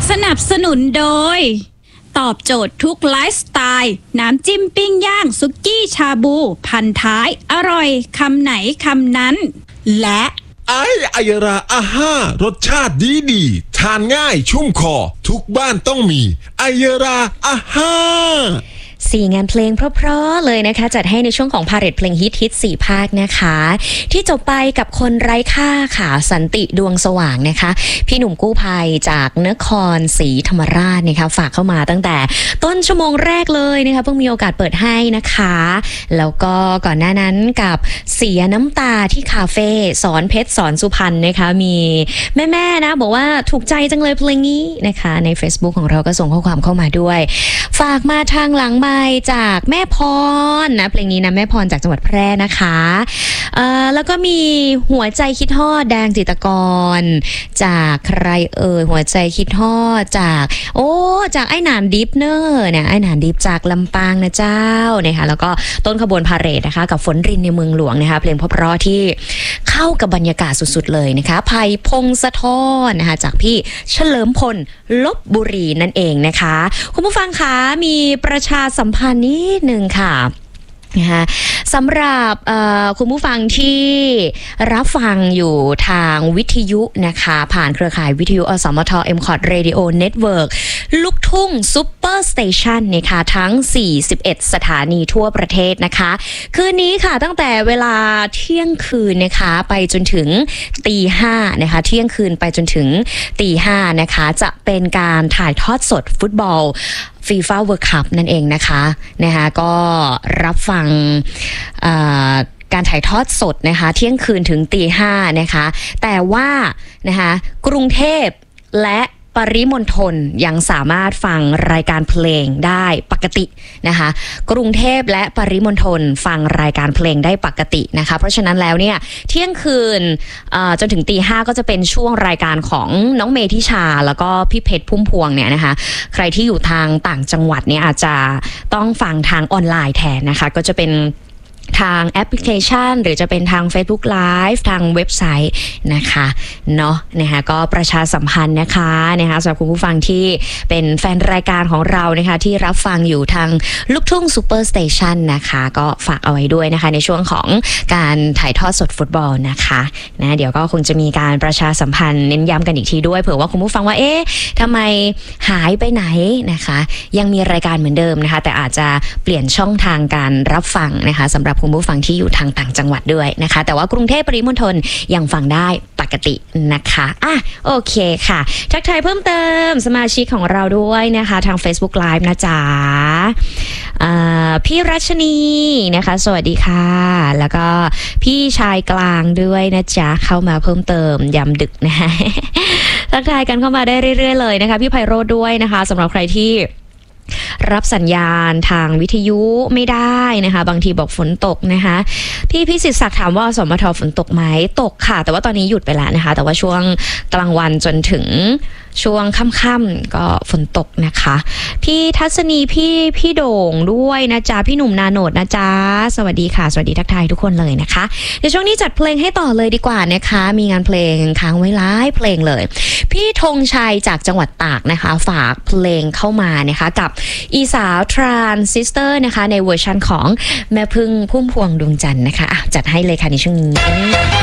สนับสนุนโดยตอบโจทย์ทุกไลฟ์สไตล์น้ำจิ้มปิ้งย่างสุกี้ชาบูพันท้ายอร่อยคำไหนคำนั้นและไอยราอาห้ารสชาติดีทานง่ายชุ่มคอทุกบ้านต้องมีไอยราอาห้า 4 งานเพลงเพราะๆเลยนะคะจัดให้ในช่วงของพาเหรดเพลงฮิต4 ภาคนะคะที่จบไปกับคนไร้ค่าค่ะสันติดวงสว่างนะคะพี่หนุ่มกู้ภัยจากนครศรีธรรมราชนะคะฝากเข้ามาตั้งแต่ต้นชั่วโมงแรกเลยนะคะเพิ่งมีโอกาสเปิดให้นะคะแล้วก็ก่อนหน้านั้นกับเสียน้ำตาที่คาเฟ่สอนเพชรสอนสุพรรณนะคะมีแม่ๆนะบอกว่าถูกใจจังเลยเพลงนี้นะคะใน Facebook ของเราก็ส่งข้อความเข้ามาด้วยฝากมาทางหลังจากแม่พรนะเพลงนี้นะแม่พรจากจังหวัดแพร่นะคะแล้วก็มีหัวใจคิดฮอดแดงจิตรกรจากใครหัวใจคิดฮอดจากไอ้หนานดิฟเนอร์เนี่ยไอ้หนานดิฟจากลำปางนะเจ้านะคะแล้วก็ต้นขบวนพาเหรดนะคะกับฝนรินในเมืองหลวงนะคะเพลงเพราะๆที่เข้ากับบรรยากาศสุดๆเลยนะคะไผ่พงศธรนะคะจากพี่เฉลิมพลลพบุรีนั่นเองนะคะคุณผู้ฟังคะมีประชาสัมพันธ์นิดนึงค่ะนะคะสำหรับคุณผู้ฟังที่รับฟังอยู่ทางวิทยุนะคะผ่านเครือข่ายวิทยุอสมท MCOT Radio Network ลูกทุ่งซุปเปอร์สเตชันนะคะทั้ง41สถานีทั่วประเทศนะคะคืนนี้ค่ะตั้งแต่เวลาเที่ยงคืนนะคะไปจนถึงตี 5นะคะเที่ยงคืนไปจนถึงตี 5นะคะจะเป็นการถ่ายทอดสดฟุตบอลFIFA World Cup นั่นเองนะคะก็รับฟังการถ่ายทอดสดนะคะเที่ยงคืนถึงตี 5นะคะแต่ว่านะคะกรุงเทพและปริมณฑลยังสามารถฟังรายการเพลงได้ปกตินะคะกรุงเทพและปริมณฑลฟังรายการเพลงได้ปกตินะคะเพราะฉะนั้นแล้วเนี่ยเที่ยงคืนจนถึงตี 5ก็จะเป็นช่วงรายการของน้องเมธิชาแล้วก็พี่เพชรพุ่มพวงเนี่ยนะคะใครที่อยู่ทางต่างจังหวัดเนี่ยอาจจะต้องฟังทางออนไลน์แทนนะคะก็จะเป็นทางแอปพลิเคชันหรือจะเป็นทาง Facebook Live ทางเว็บไซต์นะคะเนาะนะคะก็ประชาสัมพันธ์นะคะสำหรับคุณผู้ฟังที่เป็นแฟนรายการของเรานะคะที่รับฟังอยู่ทางลูกทุ่งซูเปอร์สเตชันนะคะก็ฝากเอาไว้ด้วยนะคะในช่วงของการถ่ายทอดสดฟุตบอลนะคะเดี๋ยวก็คงจะมีการประชาสัมพันธ์เน้นย้ำกันอีกทีด้วยเผื่อว่าคุณผู้ฟังว่าทำไมหายไปไหนนะคะยังมีรายการเหมือนเดิมนะคะแต่อาจจะเปลี่ยนช่องทางการรับฟังนะคะสำหรับคุณผู้ฟังที่อยู่ทางต่างจังหวัดด้วยนะคะแต่ว่ากรุงเทพปริมณฑลยังฟังได้ปกตินะคะโอเคค่ะทักทายเพิ่มเติมสมาชิกของเราด้วยนะคะทาง Facebook Live นะจ๊ะพี่รัชนีนะคะสวัสดีค่ะแล้วก็พี่ชายกลางด้วยนะจ๊ะเข้ามาเพิ่มเติมยามดึกนะทักทายกันเข้ามาได้เรื่อยๆเลยนะคะพี่ไพโรจน์ด้วยนะคะสำหรับใครที่รับสัญญาณทางวิทยุไม่ได้นะคะบางทีบอกฝนตกนะคะพี่พิสิทธิ์ศักดิ์ถามว่าสมทฝนตกไหมตกค่ะแต่ว่าตอนนี้หยุดไปแล้วนะคะแต่ว่าช่วงกลางวันจนถึงช่วงค่ำๆก็ฝนตกนะคะพี่ทัศนีพี่โด่งด้วยนะจ๊ะพี่หนุ่มนาโนดนะจ๊ะสวัสดีค่ะสวัสดีทักทายทุกคนเลยนะคะเดี๋ยวช่วงนี้จัดเพลงให้ต่อเลยดีกว่านะคะมีงานเพลงค้างไว้หลายเพลงเลยพี่ธงชัยจากจังหวัดตากนะคะฝากเพลงเข้ามานะคะกับอีสาวทรานซิสเตอร์นะคะในเวอร์ชันของแม่พึ่งพุ่มพวงดวงจันทร์นะคะจัดให้เลยค่ะในช่วงนี้